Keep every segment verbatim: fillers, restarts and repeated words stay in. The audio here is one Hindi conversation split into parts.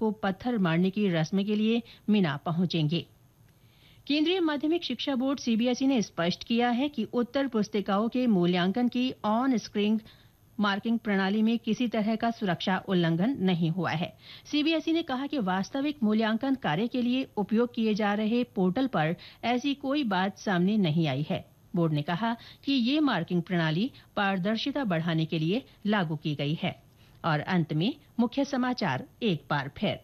को पत्थर मारने की रस्म के लिए मीना पहुंचेंगे। केंद्रीय माध्यमिक शिक्षा बोर्ड सीबीएसई ने स्पष्ट किया है कि उत्तर पुस्तिकाओं के मूल्यांकन की ऑन स्क्रीन मार्किंग प्रणाली में किसी तरह का सुरक्षा उल्लंघन नहीं हुआ है। सीबीएसई ने कहा कि वास्तविक मूल्यांकन कार्य के लिए उपयोग किए जा रहे पोर्टल पर ऐसी कोई बात सामने नहीं आई है। बोर्ड ने कहा कि ये मार्किंग प्रणाली पारदर्शिता बढ़ाने के लिए लागू की गई है। और अंत में मुख्य समाचार एक बार फिर।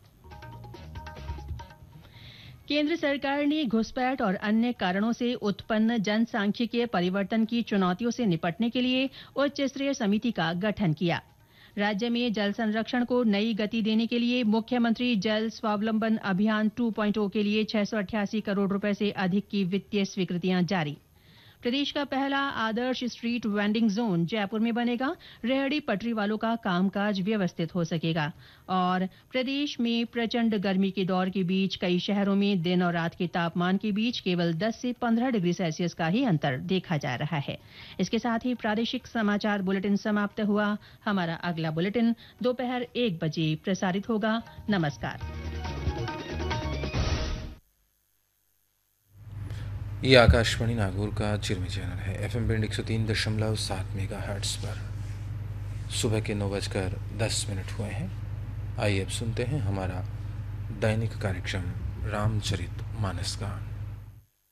केंद्र सरकार ने घुसपैठ और अन्य कारणों से उत्पन्न जनसांख्यिकीय परिवर्तन की चुनौतियों से निपटने के लिए उच्च स्तरीय समिति का गठन किया। राज्य में जल संरक्षण को नई गति देने के लिए मुख्यमंत्री जल स्वावलंबन अभियान टू पॉइंट ओ के लिए छह सौ अट्ठासी करोड़ रुपए से अधिक की वित्तीय स्वीकृतियां जारी। प्रदेश का पहला आदर्श स्ट्रीट वेंडिंग जोन जयपुर में बनेगा। रेहड़ी पटरी वालों का कामकाज व्यवस्थित हो सकेगा। और प्रदेश में प्रचंड गर्मी के दौर के बीच कई शहरों में दिन और रात के तापमान के बीच केवल दस से पंद्रह डिग्री सेल्सियस का ही अंतर देखा जा रहा है। इसके साथ ही प्रादेशिक समाचार बुलेटिन समाप्त हुआ। हमारा अगला बुलेटिन दोपहर एक बजे प्रसारित होगा। नमस्कार। ये आकाशवाणी नागौर का चिरमी चैनल है। एफएम बैंड एक सौ तीन दशमलव सात मेगा हर्ट्ज पर सुबह के नौ बजकर दस मिनट हुए हैं। आइए अब सुनते हैं हमारा दैनिक कार्यक्रम रामचरित मानस गान।